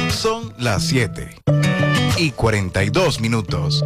Son las 7:42.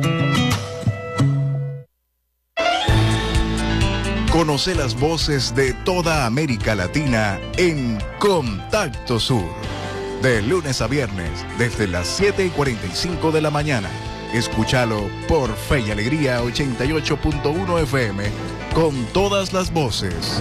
Conoce las voces de toda América Latina en Contacto Sur. De lunes a viernes, desde las 7:45 de la mañana. Escúchalo por Fe y Alegría 88.1 FM, con todas las voces.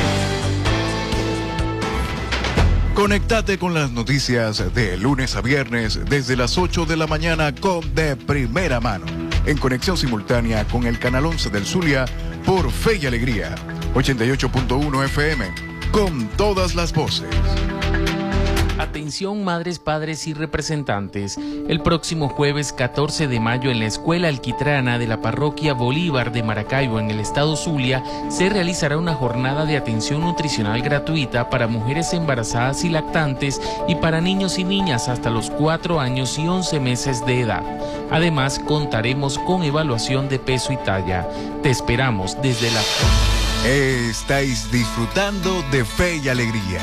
Conéctate con las noticias de lunes a viernes desde las 8 de la mañana con De Primera Mano, en conexión simultánea con el canal 11 del Zulia por Fe y Alegría 88.1 FM, con todas las voces. Atención madres, padres y representantes. El próximo jueves 14 de mayo en la Escuela Alquitrana de la Parroquia Bolívar de Maracaibo en el estado Zulia se realizará una jornada de atención nutricional gratuita para mujeres embarazadas y lactantes y para niños y niñas hasta los 4 años y 11 meses de edad. Además, contaremos con evaluación de peso y talla. Te esperamos desde la... Estáis disfrutando de Fe y Alegría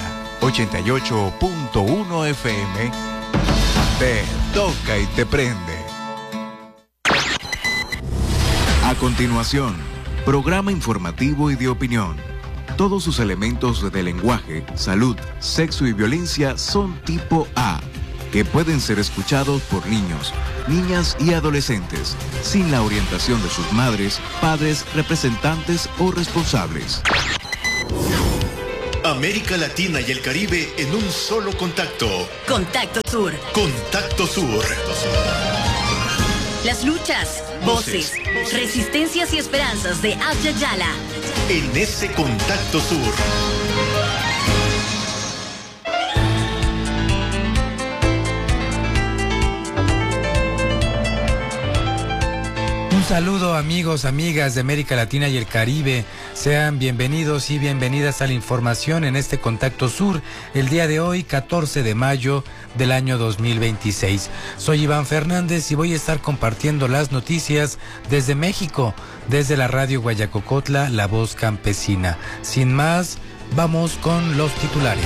88.1 FM. Te toca y te prende. A continuación, programa informativo y de opinión. Todos sus elementos de lenguaje, salud, sexo y violencia son tipo A, que pueden ser escuchados por niños, niñas y adolescentes, sin la orientación de sus madres, padres, representantes o responsables. América Latina y el Caribe en un solo contacto. Contacto Sur. Contacto Sur. Las luchas, voces, resistencias y esperanzas de Abya Yala. En ese Contacto Sur. Un saludo amigos, amigas de América Latina y el Caribe. Sean bienvenidos y bienvenidas a la información en este Contacto Sur, el día de hoy, 14 de mayo del año 2026. Soy Iván Fernández y voy a estar compartiendo las noticias desde México, desde la radio Guayacocotla, La Voz Campesina. Sin más, vamos con los titulares.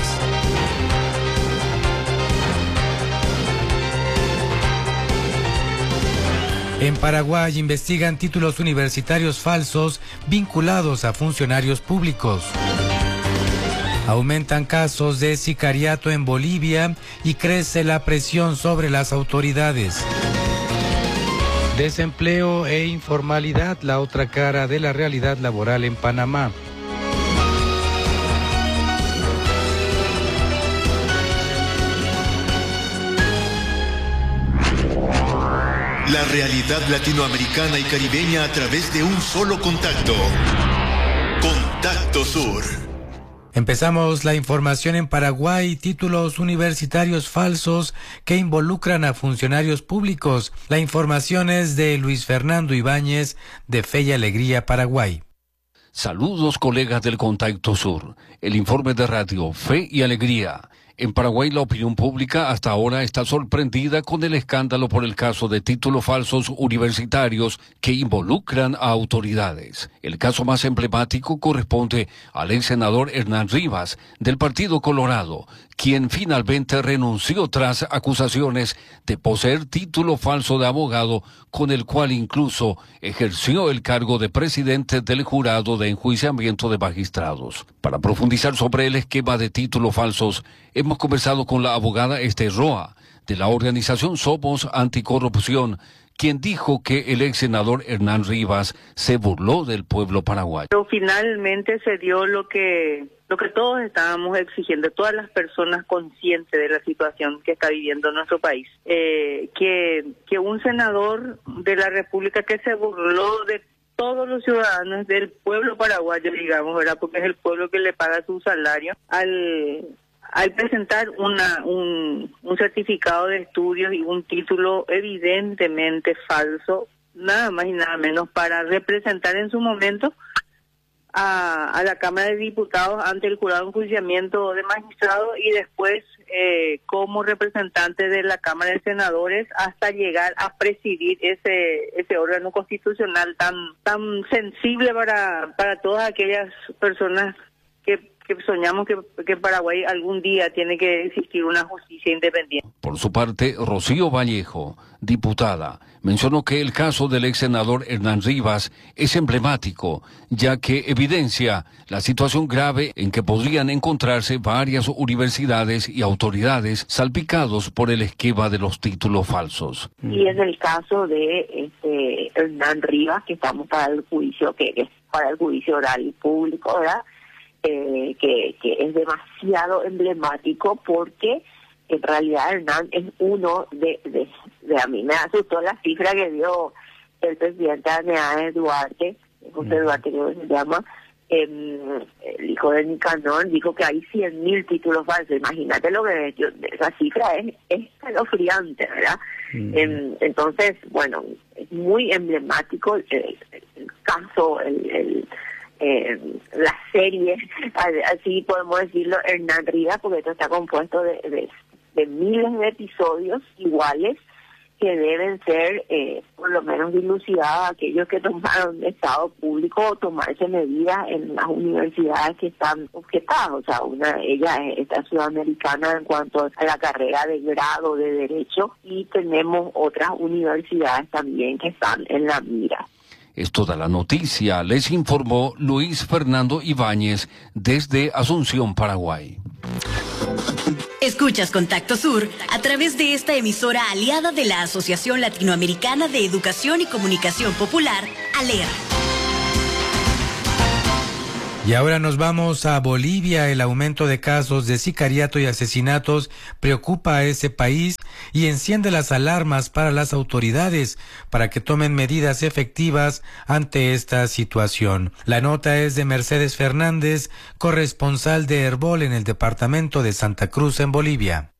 En Paraguay investigan títulos universitarios falsos vinculados a funcionarios públicos. Aumentan casos de sicariato en Bolivia y crece la presión sobre las autoridades. Desempleo e informalidad, la otra cara de la realidad laboral en Panamá. La realidad latinoamericana y caribeña a través de un solo contacto. Contacto Sur. Empezamos la información en Paraguay. Títulos universitarios falsos que involucran a funcionarios públicos. La información es de Luis Fernando Ibáñez, de Fe y Alegría, Paraguay. Saludos, colegas del Contacto Sur. El informe de radio Fe y Alegría. En Paraguay, la opinión pública hasta ahora está sorprendida con el escándalo por el caso de títulos falsos universitarios que involucran a autoridades. El caso más emblemático corresponde al ex senador Hernán Rivas, del Partido Colorado, quien finalmente renunció tras acusaciones de poseer título falso de abogado, con el cual incluso ejerció el cargo de presidente del jurado de enjuiciamiento de magistrados. Para profundizar sobre el esquema de títulos falsos, hemos conversado con la abogada Esther Roa, de la organización Somos Anticorrupción, quien dijo que el ex senador Hernán Rivas se burló del pueblo paraguayo. Pero finalmente se dio lo que todos estábamos exigiendo, todas las personas conscientes de la situación que está viviendo nuestro país, que un senador de la República que se burló de todos los ciudadanos del pueblo paraguayo, digamos, ¿verdad? Porque es el pueblo que le paga su salario, al presentar un certificado de estudios y un título evidentemente falso, nada más y nada menos, para representar en su momento a la Cámara de Diputados ante el jurado de enjuiciamiento de magistrados y después como representante de la Cámara de Senadores hasta llegar a presidir ese órgano constitucional tan sensible para todas aquellas personas que soñamos que Paraguay algún día tiene que existir una justicia independiente. Por su parte, Rocío Vallejo, diputada, mencionó que el caso del ex senador Hernán Rivas es emblemático, ya que evidencia la situación grave en que podrían encontrarse varias universidades y autoridades salpicados por el esquema de los títulos falsos. Y en el caso de Hernán Rivas, que estamos para el juicio, que es para el juicio oral y público, ¿verdad? Que es demasiado emblemático porque en realidad Hernán es uno de a mí me asustó la cifra que dio el presidente Aneade Duarte, José Duarte creo que se llama, el hijo de Nicanor, dijo que hay 100.000 títulos falsos. Imagínate lo que esa cifra es escalofriante, ¿verdad? Entonces, bueno, es muy emblemático el caso, la serie, así podemos decirlo, Hernán Rivas, porque esto está compuesto de miles de episodios iguales que deben ser por lo menos dilucidados aquellos que tomaron Estado público o tomarse medidas en las universidades que están objetadas. O sea, ella es sudamericana en cuanto a la carrera de grado de Derecho y tenemos otras universidades también que están en la mira. Es toda la noticia, les informó Luis Fernando Ibáñez desde Asunción, Paraguay. Escuchas Contacto Sur a través de esta emisora aliada de la Asociación Latinoamericana de Educación y Comunicación Popular, ALER. Y ahora nos vamos a Bolivia. El aumento de casos de sicariato y asesinatos preocupa a ese país y enciende las alarmas para las autoridades para que tomen medidas efectivas ante esta situación. La nota es de Mercedes Fernández, corresponsal de Herbol en el departamento de Santa Cruz, en Bolivia.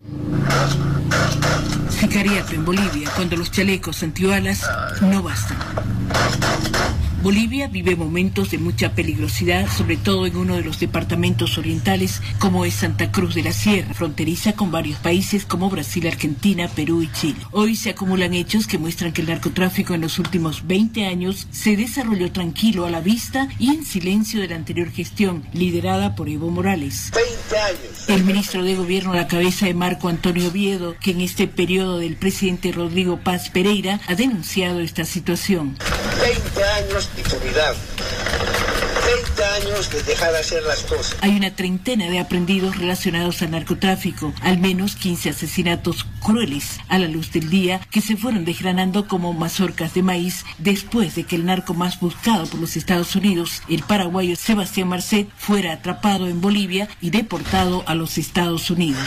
Sicariato en Bolivia, cuando los chalecos antibalas no bastan. Bolivia vive momentos de mucha peligrosidad, sobre todo en uno de los departamentos orientales, como es Santa Cruz de la Sierra, fronteriza con varios países como Brasil, Argentina, Perú y Chile. Hoy se acumulan hechos que muestran que el narcotráfico en los últimos 20 años se desarrolló tranquilo a la vista y en silencio de la anterior gestión, liderada por Evo Morales. 20 años. El ministro de Gobierno a la cabeza de Marco Antonio Oviedo, que en este periodo del presidente Rodrigo Paz Pereira ha denunciado esta situación. 20 años de impunidad. 20 años de dejar hacer las cosas. Hay una treintena de aprendidos relacionados al narcotráfico, al menos 15 asesinatos crueles a la luz del día que se fueron desgranando como mazorcas de maíz después de que el narco más buscado por los Estados Unidos, el paraguayo Sebastián Marcet, fuera atrapado en Bolivia y deportado a los Estados Unidos.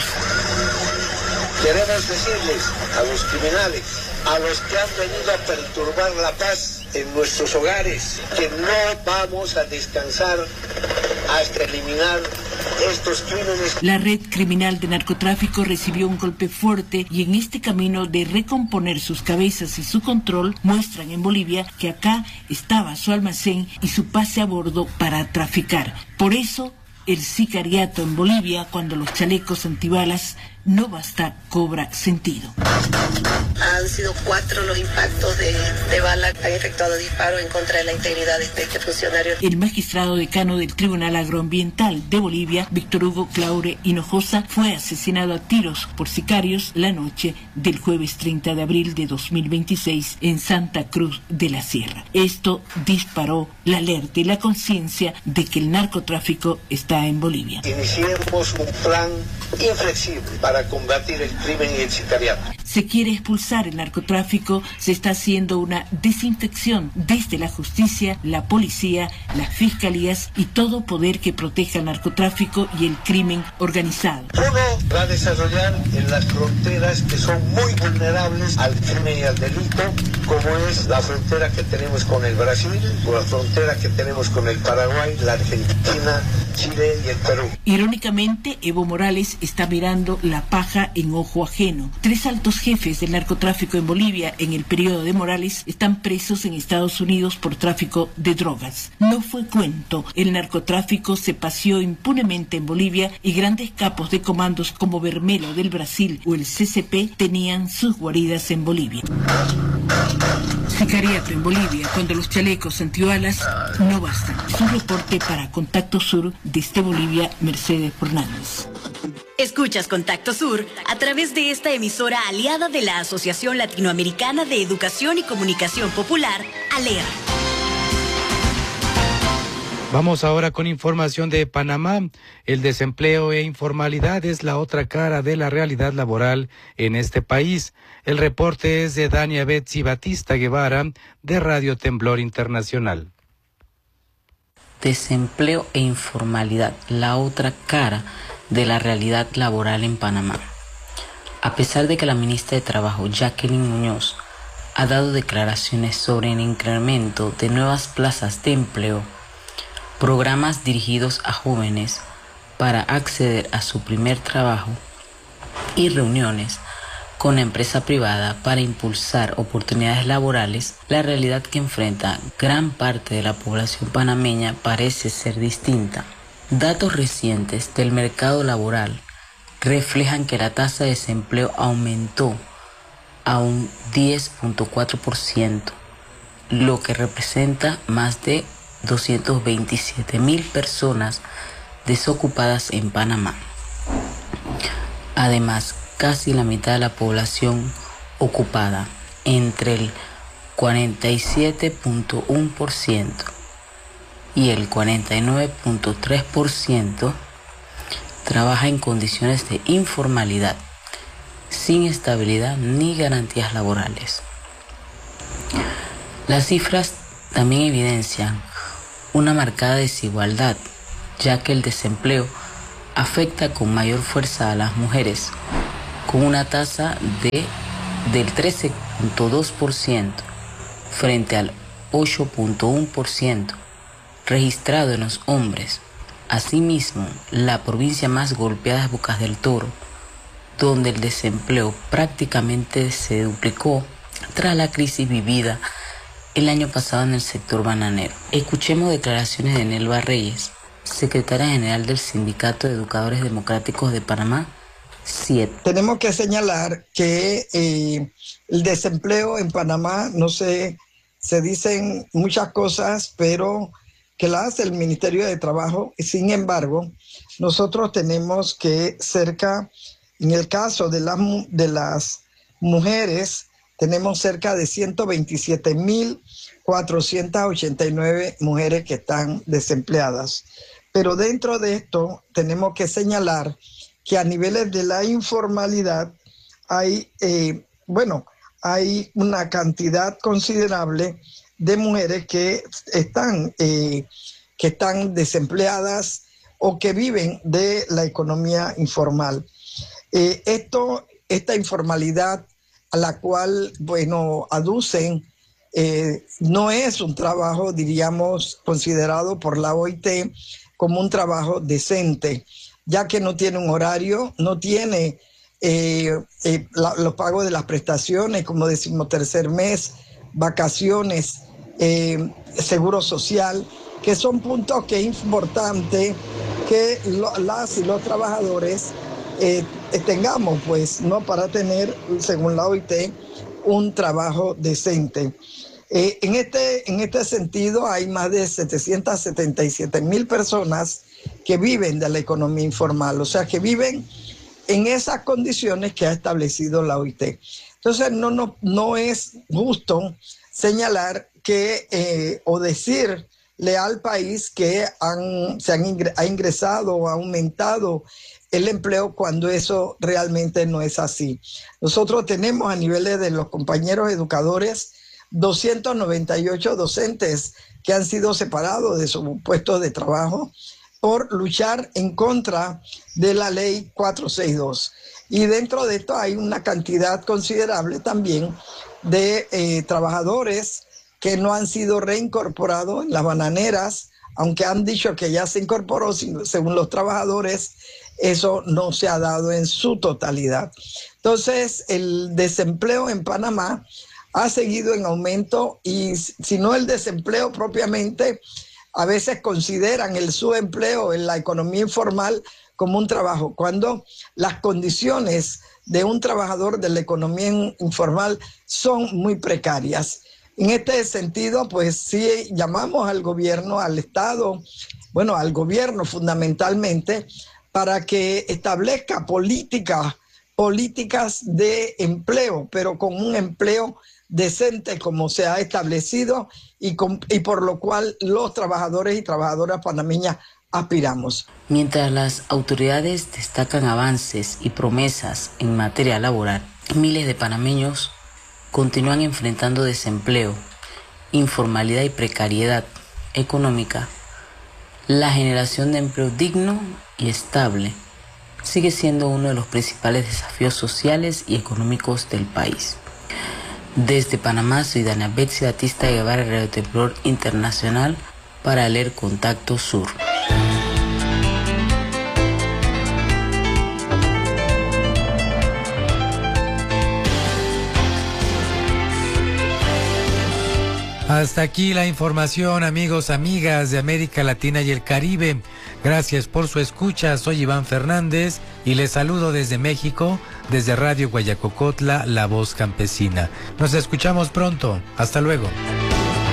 Queremos decirles a los criminales, a los que han venido a perturbar la paz en nuestros hogares, que no vamos a descansar hasta eliminar estos crímenes. La red criminal de narcotráfico recibió un golpe fuerte y en este camino de recomponer sus cabezas y su control, muestran en Bolivia que acá estaba su almacén y su pase a bordo para traficar. Por eso, el sicariato en Bolivia, cuando los chalecos antibalas no basta, cobra sentido. Han sido 4 los impactos de bala que han efectuado disparos en contra de la integridad de este funcionario. El magistrado decano del Tribunal Agroambiental de Bolivia, Víctor Hugo Claure Hinojosa, fue asesinado a tiros por sicarios la noche del jueves 30 de abril de 2026 en Santa Cruz de la Sierra. Esto disparó la alerta y la conciencia de que el narcotráfico está en Bolivia. Iniciemos un plan inflexible para combatir el crimen y el sicariato. Se quiere expulsar el narcotráfico, se está haciendo una desinfección desde la justicia, la policía, las fiscalías y todo poder que proteja el narcotráfico y el crimen organizado. Uno va a desarrollar en las fronteras que son muy vulnerables al crimen y al delito, como es la frontera que tenemos con el Brasil, o la frontera que tenemos con el Paraguay, la Argentina, Chile y el Perú. Irónicamente, Evo Morales está mirando la paja en ojo ajeno. 3 altos jefes del narcotráfico en Bolivia en el periodo de Morales están presos en Estados Unidos por tráfico de drogas. No fue cuento, el narcotráfico se paseó impunemente en Bolivia y grandes capos de comandos como Bermelo del Brasil o el CCP tenían sus guaridas en Bolivia. Sicariato en Bolivia, cuando los chalecos antibalas no bastan. Es un reporte para Contacto Sur desde Bolivia, Mercedes Fernández. Escuchas Contacto Sur a través de esta emisora aliada de la Asociación Latinoamericana de Educación y Comunicación Popular, ALER. Vamos ahora con información de Panamá. El desempleo e informalidad es la otra cara de la realidad laboral en este país. El reporte es de Dania Betsy Batista Guevara, de Radio Temblor Internacional. Desempleo e informalidad, la otra cara de la realidad laboral en Panamá. A pesar de que la ministra de Trabajo, Jacqueline Muñoz, ha dado declaraciones sobre el incremento de nuevas plazas de empleo, programas dirigidos a jóvenes para acceder a su primer trabajo y reuniones con la empresa privada para impulsar oportunidades laborales, la realidad que enfrenta gran parte de la población panameña parece ser distinta. Datos recientes del mercado laboral reflejan que la tasa de desempleo aumentó a un 10.4%, lo que representa más de 227,000 personas desocupadas en Panamá. Además, casi la mitad de la población ocupada, entre el 47.1% y el 49.3%, trabaja en condiciones de informalidad, sin estabilidad ni garantías laborales. Las cifras también evidencian una marcada desigualdad, ya que el desempleo afecta con mayor fuerza a las mujeres, con una tasa del 13.2% frente al 8.1% registrado en los hombres. Asimismo, la provincia más golpeada es Bocas del Toro, donde el desempleo prácticamente se duplicó tras la crisis vivida el año pasado en el sector bananero. Escuchemos declaraciones de Nelva Reyes, secretaria general del Sindicato de Educadores Democráticos de Panamá, SIED. Tenemos que señalar que el desempleo en Panamá, no sé, se dicen muchas cosas, pero que la hace el Ministerio de Trabajo. Sin embargo, nosotros tenemos que cerca, en el caso de las mujeres, tenemos cerca de 127,489 mujeres que están desempleadas. Pero dentro de esto tenemos que señalar que a niveles de la informalidad hay una cantidad considerable de mujeres que están desempleadas o que viven de la economía informal. Esta informalidad a la cual, aducen, no es un trabajo, diríamos, considerado por la OIT como un trabajo decente, ya que no tiene un horario, no tiene los pagos de las prestaciones, como decimos, tercer mes, vacaciones, seguro social, que son puntos que es importante que las y los trabajadores tengamos, pues, ¿no? Para tener, según la OIT, un trabajo decente. En este sentido, hay más de 777,000 personas que viven de la economía informal, o sea, que viven en esas condiciones que ha establecido la OIT. Entonces, no es justo señalar que o decirle al país que ha ingresado o ha aumentado el empleo cuando eso realmente no es así. Nosotros tenemos a niveles de los compañeros educadores 298 docentes que han sido separados de sus puestos de trabajo por luchar en contra de la ley 462. Y dentro de esto hay una cantidad considerable también de trabajadores que no han sido reincorporados en las bananeras, aunque han dicho que ya se incorporó, según los trabajadores, eso no se ha dado en su totalidad. Entonces, el desempleo en Panamá ha seguido en aumento y si no el desempleo propiamente, a veces consideran el subempleo en la economía informal como un trabajo, cuando las condiciones de un trabajador de la economía informal son muy precarias. En este sentido, pues sí llamamos al gobierno, al Estado, bueno, al gobierno fundamentalmente, para que establezca políticas de empleo, pero con un empleo decente como se ha establecido y por lo cual los trabajadores y trabajadoras panameñas aspiramos. Mientras las autoridades destacan avances y promesas en materia laboral, miles de panameños continúan enfrentando desempleo, informalidad y precariedad económica. La generación de empleo digno y estable sigue siendo uno de los principales desafíos sociales y económicos del país. Desde Panamá, soy Dana Betsy Batista Guevara, Radio Temblor Internacional, para leer Contacto Sur. Hasta aquí la información, amigos, amigas de América Latina y el Caribe. Gracias por su escucha. Soy Iván Fernández y les saludo desde México, desde Radio Guayacocotla, La Voz Campesina. Nos escuchamos pronto. Hasta luego.